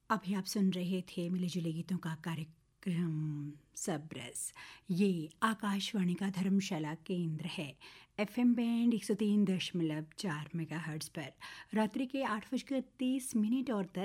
अभी आप सुन रहे थे मिले जुले गीतों का कार्यक्रम सबरस। ये आकाशवाणी का धर्मशाला केंद्र है। एफएम बैंड 103.4 मेगाहर्ट्ज़ पर रात्रि के 8:30 और